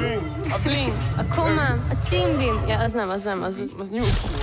A Bling. A Koma. A Team Beam. Ja, az nem. Az New School.